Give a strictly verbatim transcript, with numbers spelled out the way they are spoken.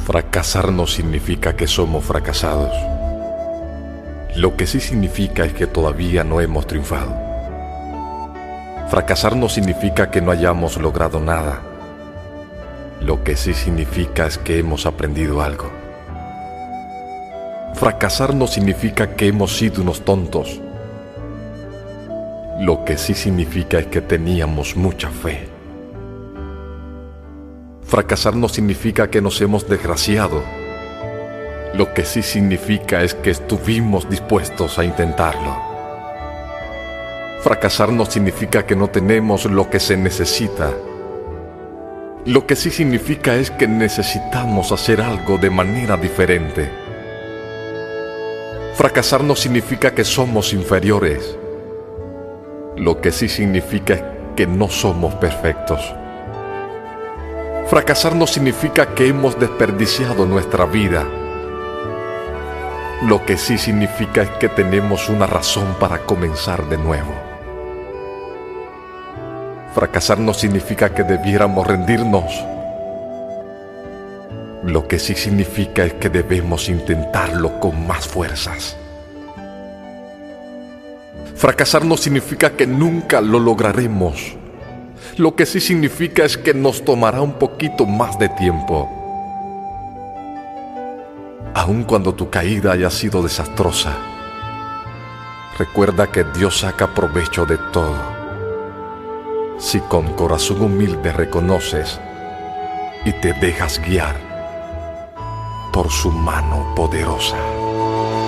Fracasar no significa que somos fracasados. Lo que sí significa es que todavía no hemos triunfado. Fracasar no significa que no hayamos logrado nada. Lo que sí significa es que hemos aprendido algo. Fracasar no significa que hemos sido unos tontos. Lo que sí significa es que teníamos mucha fe. Fracasar no significa que nos hemos desgraciado. Lo que sí significa es que estuvimos dispuestos a intentarlo. Fracasar no significa que no tenemos lo que se necesita. Lo que sí significa es que necesitamos hacer algo de manera diferente. Fracasar no significa que somos inferiores. Lo que sí significa es que no somos perfectos. Fracasar no significa que hemos desperdiciado nuestra vida. Lo que sí significa es que tenemos una razón para comenzar de nuevo. Fracasar no significa que debiéramos rendirnos. Lo que sí significa es que debemos intentarlo con más fuerzas. Fracasar no significa que nunca lo lograremos. Lo que sí significa es que nos tomará un poquito más de tiempo. Aun cuando tu caída haya sido desastrosa, recuerda que Dios saca provecho de todo. Si con corazón humilde reconoces y te dejas guiar por su mano poderosa.